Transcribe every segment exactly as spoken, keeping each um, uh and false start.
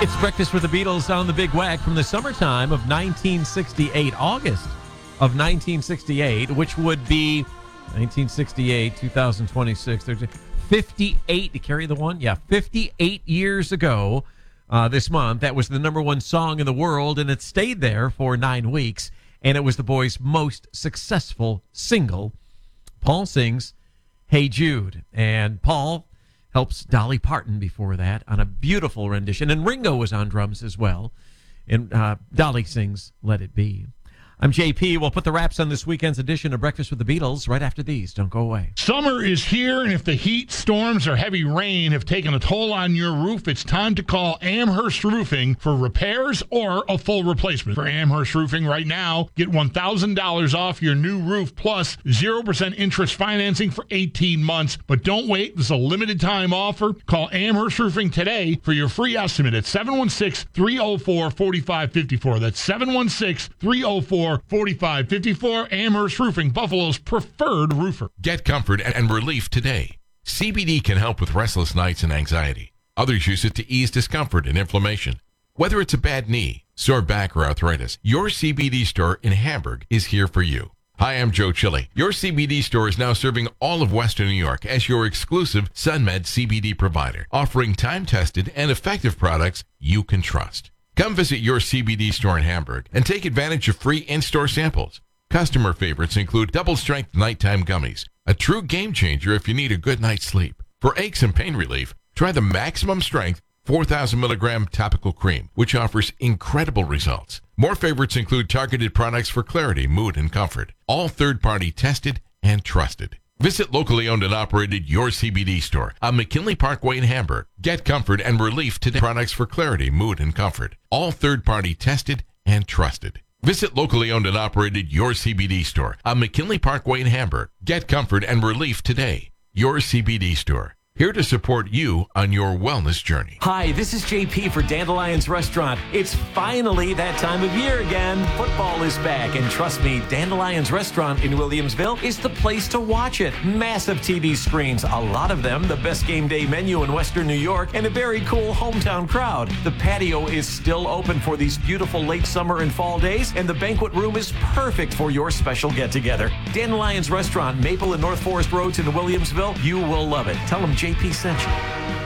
It's Breakfast with the Beatles on the Big Wack from the summertime of nineteen sixty-eight, August of nineteen sixty-eight, which would be nineteen sixty-eight, two thousand twenty-six, fifty-eight, to carry the one? Yeah, fifty-eight years ago uh, this month. That was the number one song in the world, and it stayed there for nine weeks, and it was the boys' most successful single. Paul sings Hey Jude, and Paul helps Dolly Parton before that on a beautiful rendition. And Ringo was on drums as well. And uh, Dolly sings Let It Be. I'm J P. We'll put the wraps on this weekend's edition of Breakfast with the Beatles right after these. Don't go away. Summer is here, and if the heat, storms, or heavy rain have taken a toll on your roof, it's time to call Amherst Roofing for repairs or a full replacement. For Amherst Roofing right now, get one thousand dollars off your new roof plus zero percent interest financing for eighteen months. But don't wait. This is a limited time offer. Call Amherst Roofing today for your free estimate at seven one six, three oh four, four five five four. That's seven one six, three oh four, four five five four. Amherst Roofing, Buffalo's preferred roofer. Get comfort and relief today. C B D can help with restless nights and anxiety. Others use it to ease discomfort and inflammation. Whether it's a bad knee, sore back, or arthritis, your C B D store in Hamburg is here for you. Hi, I'm Joe Chili. Your C B D store is now serving all of Western New York as your exclusive SunMed C B D provider, offering time-tested and effective products you can trust. Come visit your C B D store in Hamburg and take advantage of free in-store samples. Customer favorites include double-strength nighttime gummies, a true game changer if you need a good night's sleep. For aches and pain relief, try the maximum strength four thousand milligram topical cream, which offers incredible results. More favorites include targeted products for clarity, mood, and comfort, all third-party tested and trusted. Visit locally owned and operated Your C B D store on McKinley Parkway in Hamburg. Get comfort and relief today. Products for clarity, mood, and comfort, all third-party tested and trusted. Visit locally owned and operated Your C B D store on McKinley Parkway in Hamburg. Get comfort and relief today. Your C B D store, here to support you on your wellness journey. Hi, this is J P for Dandelion's Restaurant. It's finally that time of year again. Football is back, and trust me, Dandelion's Restaurant in Williamsville is the place to watch it. Massive T V screens, a lot of them, the best game day menu in Western New York, and a very cool hometown crowd. The patio is still open for these beautiful late summer and fall days, and the banquet room is perfect for your special get-together. Dandelion's Restaurant, Maple and North Forest Roads in Williamsville. You will love it. Tell them J P sent you.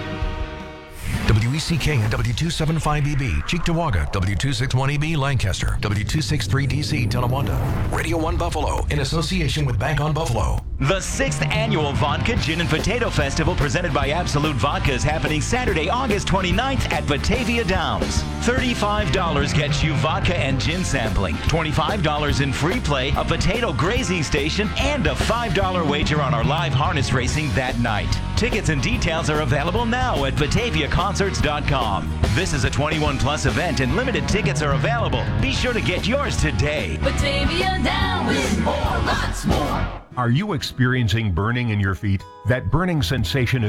W E C K and W two seventy-five E B, Cheektowaga, W two sixty-one E B, Lancaster, W two sixty-three D C, Tonawanda, Radio one Buffalo, in association with Bank on Buffalo. The sixth Annual Vodka Gin and Potato Festival presented by Absolute Vodka is happening Saturday, August twenty-ninth at Batavia Downs. thirty-five dollars gets you vodka and gin sampling, twenty-five dollars in free play, a potato grazing station, and a five dollar wager on our live harness racing that night. Tickets and details are available now at batavia concerts dot com. This is a twenty-one plus event and limited tickets are available. Be sure to get yours today. Batavia Downs, more, lots more. Are you experiencing burning in your feet? That burning sensation